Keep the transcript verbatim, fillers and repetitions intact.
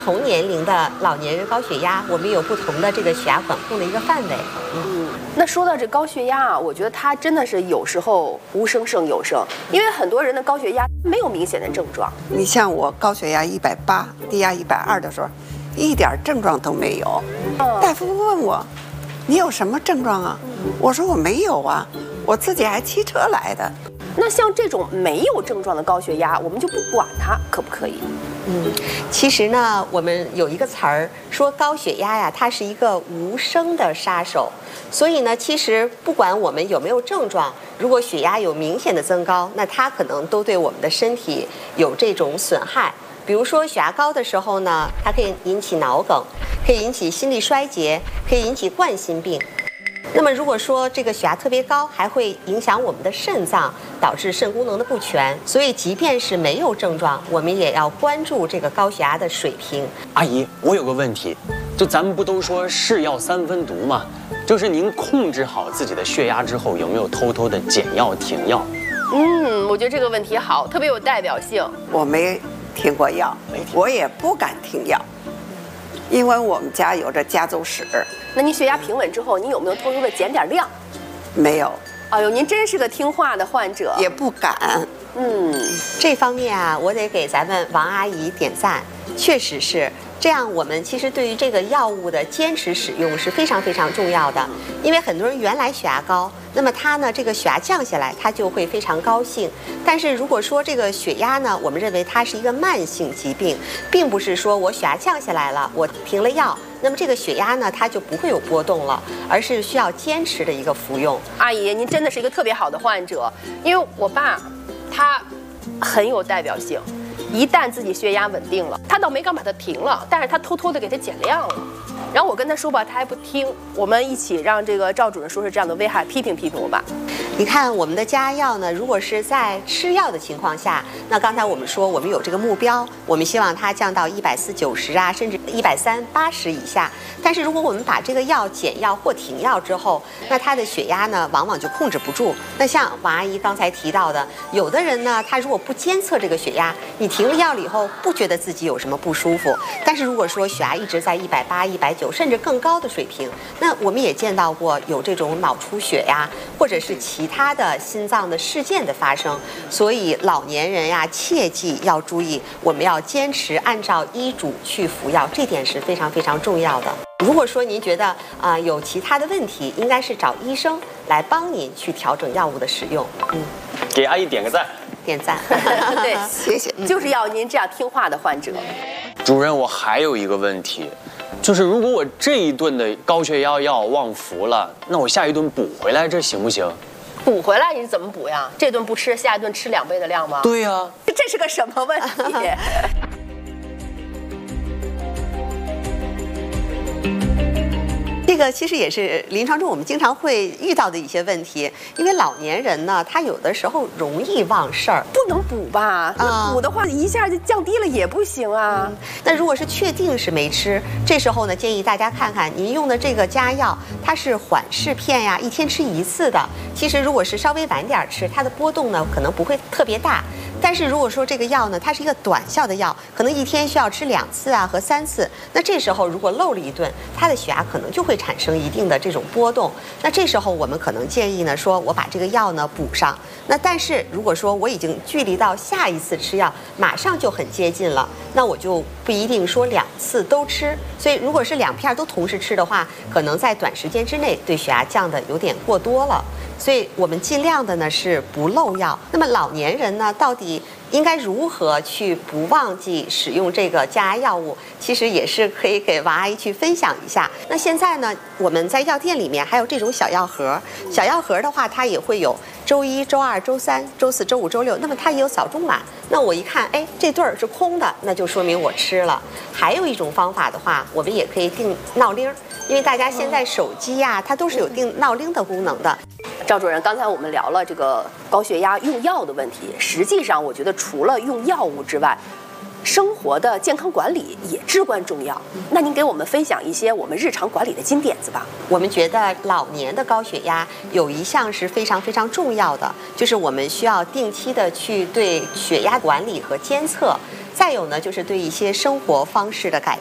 同年龄的老年人高血压，我们有不同的这个血压管控的一个范围。 嗯，那说到这高血压啊，我觉得它真的是有时候无声胜有声，因为很多人的高血压没有明显的症状。 你像我高血压一百八，低压一百二的时候，一点症状都没有。嗯、大夫问我，你有什么症状啊？我说我没有啊，我自己还骑车来的。 那像这种没有症状的高血压，我们就不管它，可不可以？ 嗯，其实呢，我们有一个词儿说高血压呀，它是一个无声的杀手。所以呢，其实不管我们有没有症状，如果血压有明显的增高，那它可能都对我们的身体有这种损害。比如说血压高的时候呢，它可以引起脑梗，可以引起心力衰竭，可以引起冠心病。那么如果说这个血压特别高，还会影响我们的肾脏，导致肾功能的不全。所以即便是没有症状，我们也要关注这个高血压的水平。 阿姨，我有个问题，就咱们不都说是药三分毒吗？就是您控制好自己的血压之后，有没有偷偷的减药停药？ 嗯，我觉得这个问题好，特别有代表性。 我没停过药，我也不敢停药，因为我们家有着家族史。 那您血压平稳之后，您有没有偷偷的减点量？ 没有。 哎呦，您真是个听话的患者。 也不敢。 嗯，这方面啊，我得给咱们王阿姨点赞，确实是。这样，我们其实对于这个药物的坚持使用是非常非常重要的，因为很多人原来血压高，那么他呢这个血压降下来，他就会非常高兴。但是如果说这个血压呢，我们认为它是一个慢性疾病，并不是说我血压降下来了，我停了药，那么这个血压呢它就不会有波动了，而是需要坚持的一个服用。 阿姨，您真的是一个特别好的患者，因为我爸他很有代表性。一旦自己血压稳定了，他倒没敢把它停了，但是他偷偷的给它减量了。然后我跟他说吧，他还不听。我们一起让这个赵主任说说这样的危害，批评批评我吧。 你看我们的加药呢，如果是在吃药的情况下，那刚才我们说我们有这个目标，我们希望它降到一百四九十啊，甚至一百三八十以下。但是如果我们把这个药减药或停药之后，那他的血压呢，往往就控制不住。那像王阿姨刚才提到的，有的人呢，他如果不监测这个血压，你停了药了以后，不觉得自己有什么不舒服。但是如果说血压一直在一百八、一百九，甚至更高的水平，那我们也见到过有这种脑出血呀，或者是其他的心脏的事件的发生。所以老年人呀，切记要注意，我们要坚持按照医嘱去服药，这点是非常非常重要的。如果说您觉得啊、呃、有其他的问题，应该是找医生来帮您去调整药物的使用。嗯， 给阿姨点个赞， 点赞。 对， 谢谢。 就是要您这样听话的患者。 主任，我还有一个问题，就是如果我这一顿的高血压药忘服了，那我下一顿补回来，这行不行？ 补回来你怎么补呀？这顿不吃，下一顿吃两倍的量吗？ 对呀、啊， 这是个什么问题？ 这个其实也是临床中我们经常会遇到的一些问题，因为老年人呢，他有的时候容易忘事儿， 不能补吧？那补的话一下就降低了也不行啊。 嗯、那如果是确定是没吃，这时候呢，建议大家看看您用的这个加药，它是缓释片呀，一天吃一次的。其实如果是稍微晚点吃，它的波动呢可能不会特别大。但是如果说这个药呢，它是一个短效的药，可能一天需要吃两次啊和三次，那这时候如果漏了一顿，它的血压可能就会产生一定的这种波动。那这时候我们可能建议呢，说我把这个药呢补上。那但是如果说我已经距离到下一次吃药马上就很接近了，那我就不一定说两次都吃。所以如果是两片都同时吃的话，可能在短时间之内对血压降的有点过多了。所以我们尽量的呢是不漏药。那么老年人呢，到底应该如何去不忘记使用这个降压药物？其实也是可以给王阿姨去分享一下。那现在呢，我们在药店里面还有这种小药盒，小药盒的话，它也会有周一、周二、周三、周四、周五、周六，那么它也有早中晚。那我一看，哎，这对儿是空的，那就说明我吃了。还有一种方法的话，我们也可以定闹铃，因为大家现在手机呀、啊，它都是有定闹铃的功能的。 赵主任，刚才我们聊了这个高血压用药的问题，实际上我觉得除了用药物之外，生活的健康管理也至关重要。那您给我们分享一些我们日常管理的金点子吧。 我们觉得老年的高血压有一项是非常非常重要的，就是我们需要定期的去对血压管理和监测。 再有呢，就是对一些生活方式的改